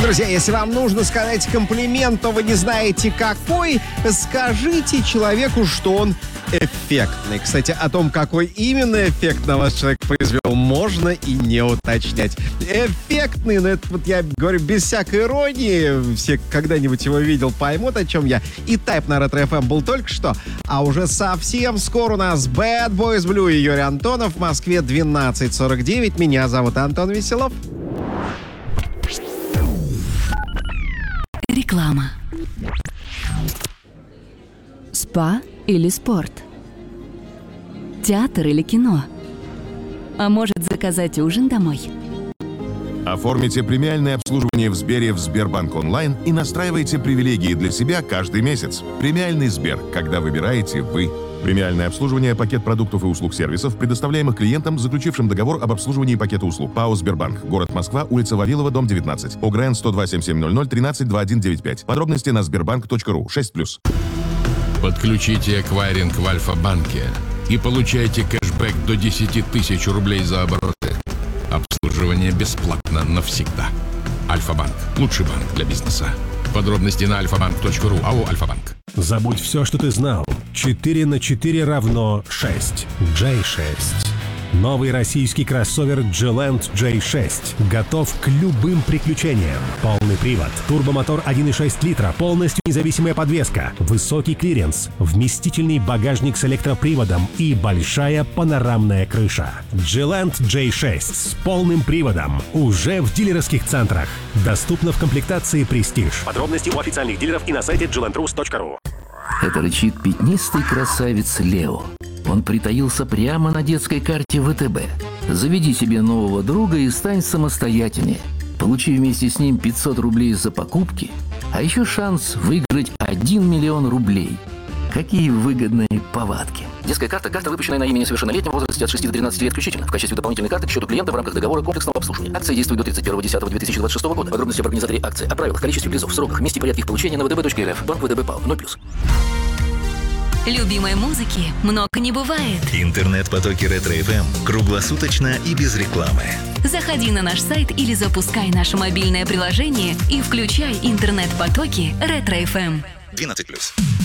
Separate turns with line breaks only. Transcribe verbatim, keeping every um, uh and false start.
Друзья, если вам нужно сказать комплимент, но вы не знаете какой, скажите человеку, что он эффектный. Кстати, о том, какой именно эффект на вас человек произвел, можно и не уточнять. Эффектный, ну это вот я говорю без всякой иронии, все когда-нибудь его видел, поймут, о чем я. И Тайп на Ретро эф эм был только что, а уже совсем скоро у нас Bad Boys Blue и Юрий Антонов в Москве двенадцать сорок девять. Меня зовут Антон Веселов.
Реклама. Спа или спорт? Театр или кино? А может, заказать ужин домой?
Оформите премиальное обслуживание в Сбере в Сбербанк онлайн и настраивайте привилегии для себя каждый месяц. Премиальный Сбер, когда выбираете вы. Премиальное обслуживание, пакет продуктов и услуг сервисов, предоставляемых клиентам, заключившим договор об обслуживании пакета услуг. ПАО «Сбербанк». Город Москва, улица Вавилова, дом девятнадцать. ОГРН сто два семь семь ноль ноль тринадцать двадцать один девяносто пять. Подробности на сбербанк точка ру. шесть плюс.
Подключите эквайринг в Альфа-банке и получайте кэшбэк до десять тысяч рублей за обороты. Обслуживание бесплатно навсегда. Альфа-банк. Лучший банк для бизнеса. Подробности на альфа банк точка ру. АО «Альфа-банк».
Забудь все, что ты знал. четыре на четыре равно шесть. джей шесть. Новый российский кроссовер G-Land джей шесть готов к любым приключениям. Полный привод, турбомотор один и шесть литра, полностью независимая подвеска, высокий клиренс, вместительный багажник с электроприводом и большая панорамная крыша. G-Land джей шесть с полным приводом уже в дилерских центрах. Доступно в комплектации Prestige. Подробности у официальных дилеров и на сайте джи ленд рус точка ру.
Это рычит пятнистый красавец Лео. Он притаился прямо на детской карте вэ тэ бэ. Заведи себе нового друга и стань самостоятельнее. Получи вместе с ним пятьсот рублей за покупки, а еще шанс выиграть один миллион рублей. Какие выгодные повадки. Детская карта – карта, выпущенная на имя несовершеннолетнего в возрасте от шести до тринадцати лет включительно. В качестве дополнительной карты к счету клиента в рамках договора комплексного обслуживания. Акция действует до тридцать первого десятого две тысячи двадцать шестого года. Подробности об организаторе акции, о правилах, количестве призов, сроках, месте и порядке их получения на вэ тэ бэ точка эр эф. Банк вэ тэ бэ ПАО. ноль плюс.
Любимой музыки много не бывает.
Интернет-потоки Ретро эф эм круглосуточно и без рекламы.
Заходи на наш сайт или запускай наше мобильное приложение и включай интернет-потоки Ретро эф эм.
двенадцать плюс.